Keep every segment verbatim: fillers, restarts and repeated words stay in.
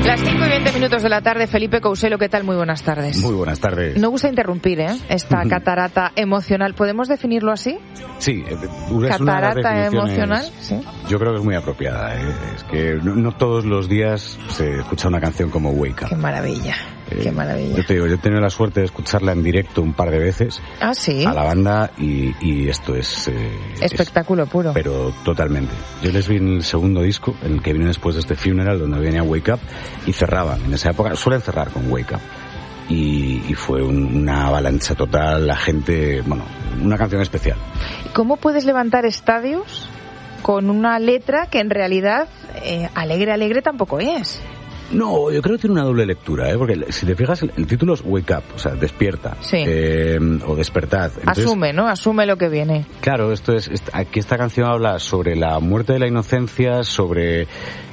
Las cinco y veinte minutos de la tarde, Felipe Couselo, ¿qué tal? Muy buenas tardes. Muy buenas tardes. No gusta interrumpir, ¿eh? Esta catarata emocional. ¿Podemos definirlo así? Sí, es catarata una de las emocional. ¿Sí? Yo creo que es muy apropiada. ¿eh? Es que no, no todos los días se escucha una canción como Wake Up. Qué maravilla. Eh, Qué maravilla. Yo te digo, yo he tenido la suerte de escucharla en directo un par de veces. Ah, sí. A la banda y, y esto es... Eh, espectáculo es, puro. Pero totalmente. Yo les vi en el segundo disco, en el que vino después de este Funeral, donde venía Wake Up, y cerraban. En esa época suelen cerrar con Wake Up. Y, y fue un, una avalancha total, la gente... Bueno, una canción especial. ¿Cómo puedes levantar estadios con una letra que en realidad eh, alegre, alegre tampoco es? No, yo creo que tiene una doble lectura, ¿eh? Porque si te fijas, el, el título es Wake Up, o sea, despierta, sí. eh, o despertad. Entonces, asume, ¿no? Asume lo que viene. Claro, esto es, aquí esta canción habla sobre la muerte de la inocencia, sobre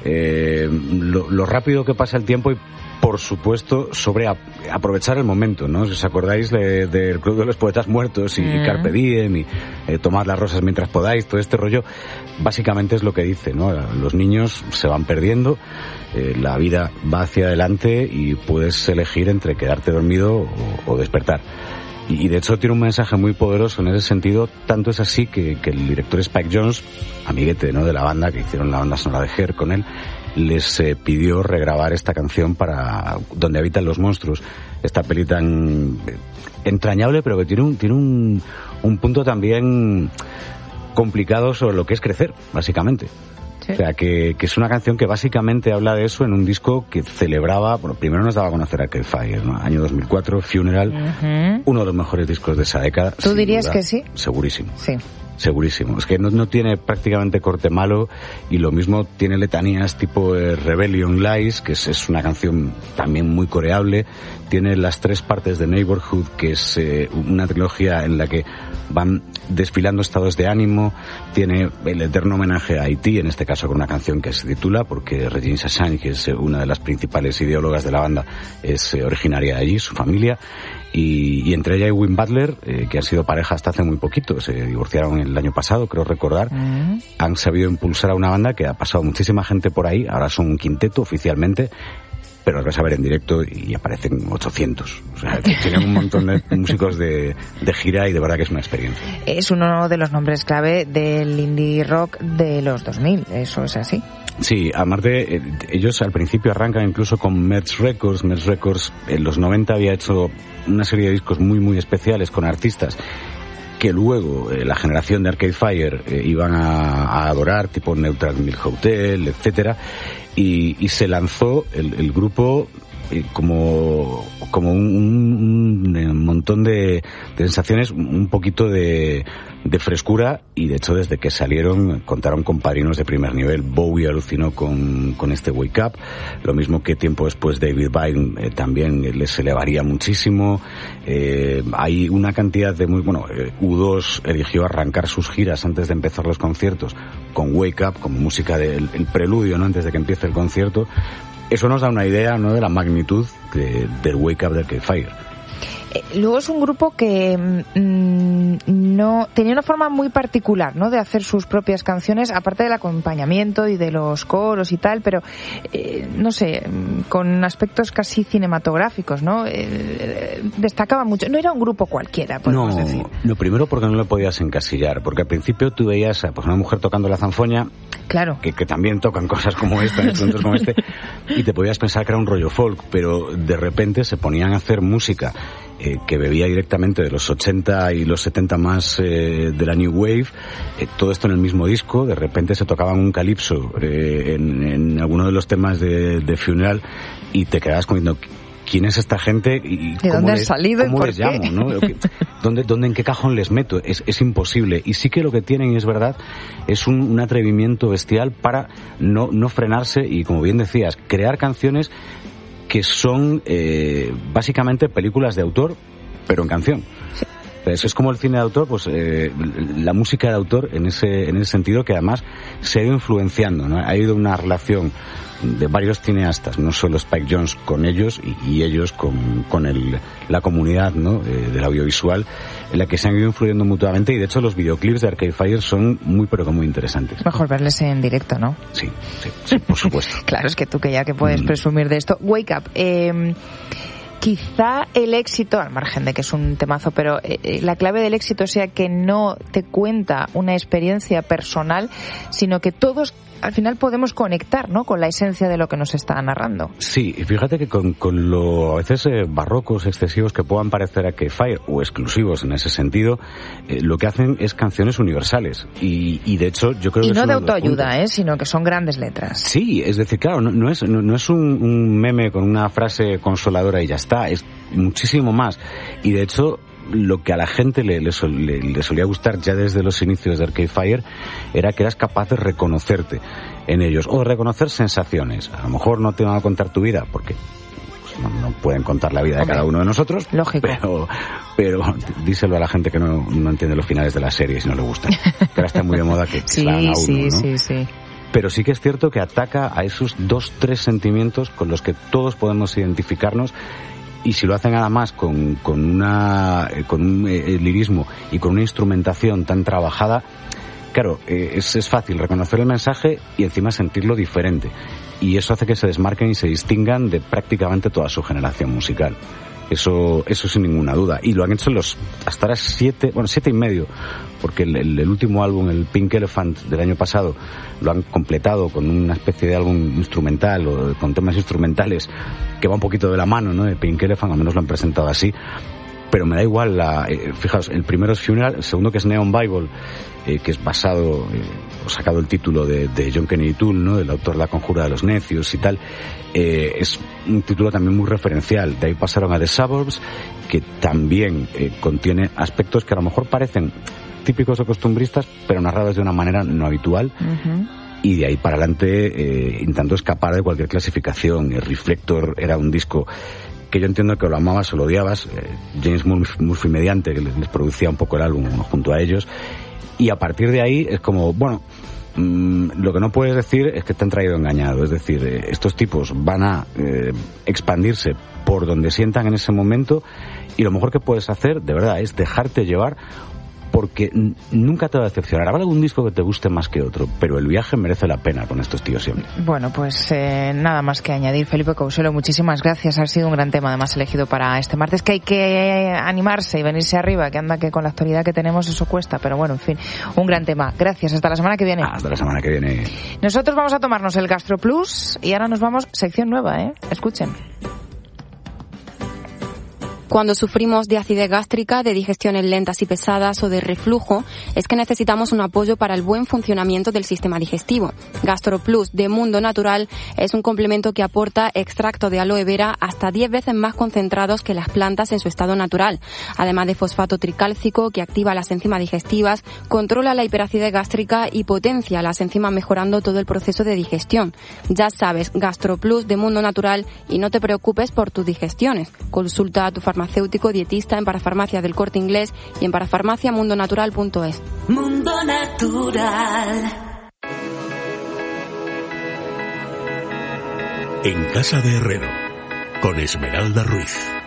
eh, lo, lo rápido que pasa el tiempo y, por supuesto, sobre a, aprovechar el momento, ¿no? Si os acordáis del de, de Club de los Poetas Muertos y mm. Carpe Diem y eh, tomad las rosas mientras podáis, todo este rollo, básicamente es lo que dice, ¿no? Los niños se van perdiendo, eh, la vida va hacia adelante y puedes elegir entre quedarte dormido o, o despertar. Y, y de hecho tiene un mensaje muy poderoso en ese sentido, tanto es así que, que el director Spike Jonze, amiguete, ¿no?, de la banda, que hicieron la banda sonora de Her con él, les eh, pidió regrabar esta canción para Donde habitan los monstruos, esta peli tan eh, entrañable, pero que tiene un tiene un, un punto también complicado sobre lo que es crecer, básicamente. Sí. O sea, que, que es una canción que básicamente habla de eso en un disco que celebraba, bueno, primero nos daba a conocer Arcade Fire, ¿no? Año dos mil cuatro, Funeral, uh-huh. uno de los mejores discos de esa década. ¿Tú dirías duda, que sí? Segurísimo. Sí. Segurísimo. Es que no, no tiene prácticamente corte malo y lo mismo tiene letanías tipo eh, Rebellion Lies, que es, es una canción también muy coreable. Tiene las tres partes de Neighborhood, que es eh, una trilogía en la que van desfilando estados de ánimo. Tiene el eterno homenaje a Haití, en este caso con una canción que se titula, porque Regine Chassagne, que es una de las principales ideólogas de la banda, es eh, originaria de allí, su familia. Y, y entre ella y Win Butler, eh, que han sido pareja hasta hace muy poquito, se divorciaron el año pasado, creo recordar, uh-huh. han sabido impulsar a una banda que ha pasado muchísima gente por ahí, ahora son un quinteto oficialmente, pero lo vas a ver en directo y aparecen ochocientos. O sea, tienen un montón de músicos de, de gira y de verdad que es una experiencia. Es uno de los nombres clave del indie rock de los dos mil, eso es así. Sí, además de, eh, ellos al principio arrancan incluso con Merch Records. Merch Records en los noventa había hecho una serie de discos muy muy especiales con artistas que luego eh, la generación de Arcade Fire eh, iban a, a adorar, tipo Neutral Milk Hotel, etcétera, y, y se lanzó el, el grupo eh, como como un, un, un montón de, de sensaciones, un poquito de, de frescura, y de hecho desde que salieron contaron con padrinos de primer nivel. Bowie alucinó con, con este Wake Up, lo mismo que tiempo después David Byrne eh, también les elevaría muchísimo. Eh, hay una cantidad de muy, bueno, eh, U dos eligió arrancar sus giras antes de empezar los conciertos con Wake Up, como música del el preludio, ¿no?, antes de que empiece el concierto. Eso nos da una idea, ¿no?, de la magnitud de, del Wake Up de Arcade Fire. Eh, luego es un grupo que mmm, no tenía una forma muy particular, ¿no?, de hacer sus propias canciones, aparte del acompañamiento y de los coros y tal, pero eh, no sé, con aspectos casi cinematográficos, ¿no? Eh, destacaba mucho. No era un grupo cualquiera, podemos no, decir. No, primero porque no lo podías encasillar, porque al principio tú veías a pues, una mujer tocando la zanfoña, claro, que, que también tocan cosas como esta, instrumentos como este, y te podías pensar que era un rollo folk, pero de repente se ponían a hacer música Eh, que bebía directamente de los ochenta y los setenta más eh, de la New Wave, eh, todo esto en el mismo disco. De repente se tocaban un calipso eh, en, en alguno de los temas de, de Funeral y te quedabas comiendo quién es esta gente y ¿de dónde han salido cómo y por les qué? llamo, ¿no? ¿Dónde, dónde, en qué cajón les meto? Es, es imposible. Y sí que lo que tienen, y es verdad, es un, un atrevimiento bestial para no, no frenarse y, como bien decías, crear canciones que son eh, básicamente películas de autor, pero en canción. Sí. Eso es como el cine de autor, pues eh, la música de autor en ese en ese sentido, que además se ha ido influenciando, ¿no? Ha habido una relación de varios cineastas, no solo Spike Jonze con ellos y, y ellos con, con el, la comunidad, ¿no? eh, del audiovisual, en la que se han ido influyendo mutuamente, y de hecho los videoclips de Arcade Fire son muy pero que muy interesantes. Mejor verles en directo, ¿no? Sí, sí, sí, por supuesto. Claro, es que tú que ya que puedes mm. presumir de esto. Wake Up, eh... quizá el éxito, al margen de que es un temazo, pero eh, la clave del éxito sea que no te cuenta una experiencia personal, sino que todos al final podemos conectar, ¿no?, con la esencia de lo que nos está narrando. Sí, y fíjate que con, con lo a veces eh, barrocos, excesivos que puedan parecer a que Fire, o exclusivos en ese sentido, eh, lo que hacen es canciones universales. Y, y de hecho, yo creo y que... Y no de autoayuda, ¿eh?, sino que son grandes letras. Sí, es decir, claro, no, no es, no, no es un, un meme con una frase consoladora y ya está, es muchísimo más. Y de hecho, lo que a la gente le, le, sol, le, le solía gustar ya desde los inicios de Arcade Fire era que eras capaz de reconocerte en ellos, o de reconocer sensaciones. A lo mejor no te van a contar tu vida, porque pues, no, no pueden contar la vida de Hombre, cada uno de nosotros. Lógico. Pero, pero díselo a la gente que no, no entiende los finales de la serie si no le gustan. Que ahora está muy de moda que sí, a uno, sí, ¿no? sí, sí. Pero sí que es cierto que ataca a esos dos, tres sentimientos con los que todos podemos identificarnos. Y si lo hacen además con, con, una, con un eh, lirismo y con una instrumentación tan trabajada, claro, eh, es, es fácil reconocer el mensaje y encima sentirlo diferente. Y eso hace que se desmarquen y se distingan de prácticamente toda su generación musical. Eso, eso sin ninguna duda. Y lo han hecho los, hasta ahora siete, bueno, siete y medio, porque el, el, el último álbum, el Pink Elephant del año pasado, lo han completado con una especie de álbum instrumental, o con temas instrumentales, que va un poquito de la mano, ¿no?, de Pink Elephant, al menos lo han presentado así. Pero me da igual, la, eh, fijaos, el primero es Funeral, el segundo que es Neon Bible, eh, que es basado, eh, o sacado el título de, de John Kennedy Toole, ¿no?, del autor de La Conjura de los Necios y tal, eh, es un título también muy referencial. De ahí pasaron a The Suburbs, que también eh, contiene aspectos que a lo mejor parecen típicos o costumbristas, pero narrados de una manera no habitual. Uh-huh. Y de ahí para adelante, eh, intentando escapar de cualquier clasificación. El Reflector era un disco que yo entiendo que lo amabas o lo odiabas, eh, James Murphy, Murphy mediante, que les, les producía un poco el álbum junto a ellos, y a partir de ahí es como, bueno, mmm, lo que no puedes decir es que te han traído engañado, es decir, eh, estos tipos van a eh, expandirse por donde sientan en ese momento, y lo mejor que puedes hacer, de verdad, es dejarte llevar, porque n- nunca te va a decepcionar. Habrá algún disco que te guste más que otro, pero el viaje merece la pena con estos tíos siempre. Bueno, pues eh, nada más que añadir. Felipe Couselo, muchísimas gracias. Ha sido un gran tema, además, elegido para este martes, que hay que animarse y venirse arriba, que anda que con la actualidad que tenemos eso cuesta, pero bueno, en fin, un gran tema. Gracias, hasta la semana que viene. Hasta la semana que viene. Nosotros vamos a tomarnos el Gastro Plus y ahora nos vamos, sección nueva, ¿eh? Escuchen. Cuando sufrimos de acidez gástrica, de digestiones lentas y pesadas o de reflujo, es que necesitamos un apoyo para el buen funcionamiento del sistema digestivo. GastroPlus de Mundo Natural es un complemento que aporta extracto de aloe vera hasta diez veces más concentrados que las plantas en su estado natural, además de fosfato tricálcico que activa las enzimas digestivas, controla la hiperacidez gástrica y potencia las enzimas mejorando todo el proceso de digestión. Ya sabes, GastroPlus de Mundo Natural, y no te preocupes por tus digestiones. Consulta a tu farmacéutico farmacéutico dietista en Parafarmacia del Corte Inglés y en parafarmacia mundo natural punto es. Mundo Natural. En casa de Herrero, con Esmeralda Ruiz.